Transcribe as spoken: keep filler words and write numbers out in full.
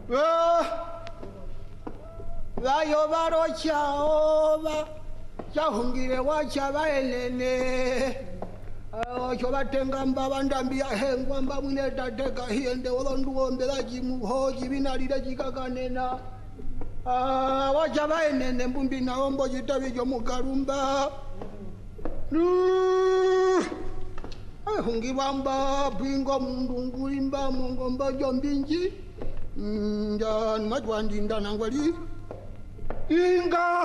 Vayo varo chaova chahungire wacha vaenene ocho vatenga mbava ndambi yahengwa mba mwine tateka hiende olonduombela chimuhoji vinalile chikakanena wacha vaenene mbumbi naombo chitavi chomukalumba hungivamba pingo mundungulimba mungomba jombinji njani matwandinda nangwali inga